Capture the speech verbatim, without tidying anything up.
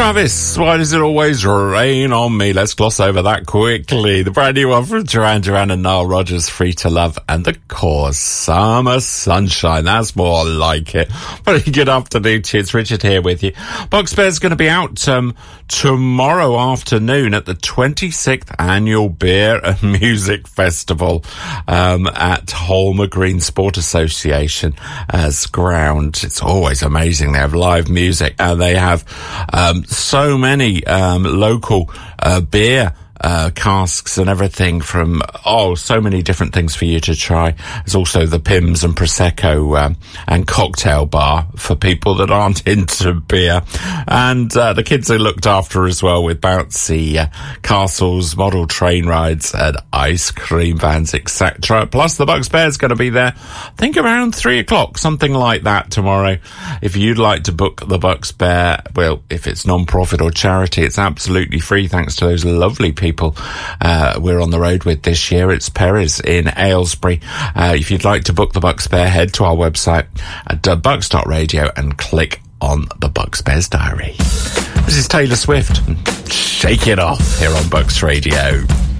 Travis, why does it always rain on me? Let's gloss over that quickly. The brand new one from Duran Duran and Nile Rodgers, Free to Love, and The Cause, Summer Sunshine. That's more like it. Very good afternoon to you. It's Richard here with you. Bucks Bear's going to be out um, tomorrow afternoon at the twenty-sixth Annual Beer and Music Festival um, at Holmer Green Sport Association as ground. It's always amazing. They have live music and they have um, so many um, local uh, beer Uh, casks and everything from, oh, so many different things for you to try. There's also the Pimm's and Prosecco um, and cocktail bar for people that aren't into beer. And uh, the kids are looked after as well with bouncy uh, castles, model train rides and ice cream vans, et cetera. Plus the Bucks Bear's going to be there, I think around three o'clock, something like that tomorrow. If you'd like to book the Bucks Bear, well, if it's non-profit or charity, it's absolutely free thanks to those lovely people People uh, we're on the road with this year. It's Perry's in Aylesbury. Uh, if you'd like to book the Bucks Bear, head to our website at bucks dot radio and click on the Bucks Bear's diary. This is Taylor Swift. Shake it off here on Bucks Radio.